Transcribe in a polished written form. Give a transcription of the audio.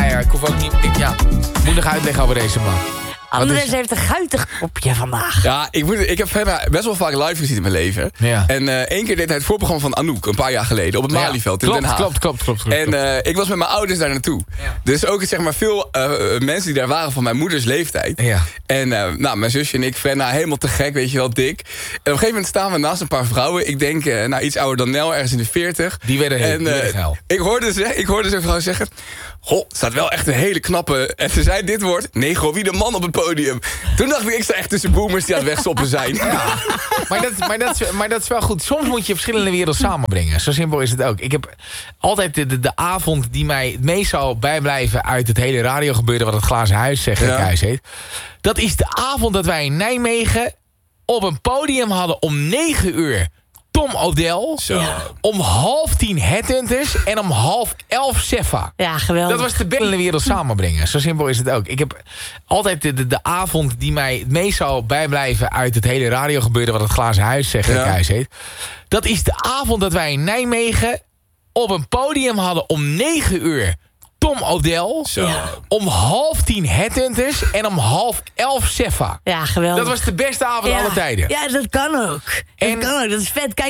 ik hoef ook niet... moet nog uitleggen over deze man. Andres heeft een guitig kopje vandaag. Ja, ik heb verder best wel vaak live gezien in mijn leven. Ja. En één keer deed hij het voorprogramma van Anouk, een paar jaar geleden, op het Malieveld in Den Haag. Klopt. En ik was met mijn ouders daar naartoe. Ja. Dus ook zeg maar veel mensen die daar waren van mijn moeders leeftijd. Ja. En mijn zusje en ik, Frenna, helemaal te gek, weet je wel, dik. En op een gegeven moment staan we naast een paar vrouwen. Ik denk, iets ouder dan Nel, ergens in de 40. Die werden geil. Ik hoorde zo'n vrouw zeggen... Goh, staat wel echt een hele knappe... En ze zei dit woord, negro, wie de man op het podium. Toen dacht ik sta echt tussen boomers die aan het wegstoppen zijn. Ja. Maar dat is wel goed. Soms moet je verschillende werelden samenbrengen. Zo simpel is het ook. Ik heb altijd de avond die mij het meest zal bijblijven... uit het hele radiogebeuren wat het Glazen Huis huis heet. Dat is de avond dat wij in Nijmegen op een podium hadden om 9 uur... Tom O'Dell, om 9:30 Headhunters en om 10:30 Seffa. Ja, geweldig. Dat was de beste wereld samenbrengen. Zo simpel is het ook. Ik heb altijd de avond die mij het meest zal bijblijven... uit het hele radiogebeuren wat het Glazen Huis huis heet. Dat is de avond dat wij in Nijmegen op een podium hadden om 9 uur... Tom O'Dell, om 9:30 Headhunters en om 10:30 Seffa. Ja, geweldig. Dat was de beste avond aller tijden. Ja, dat kan ook. Dat is vet. Kijk,